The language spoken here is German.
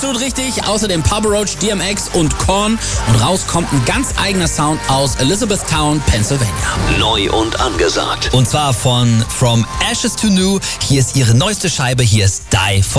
Tut richtig, außerdem Papa Roach, DMX und Korn. Und raus kommt ein ganz eigener Sound aus Elizabethtown, Pennsylvania. Neu und angesagt. Und zwar von From Ashes to New. Hier ist ihre neueste Scheibe, hier ist Die For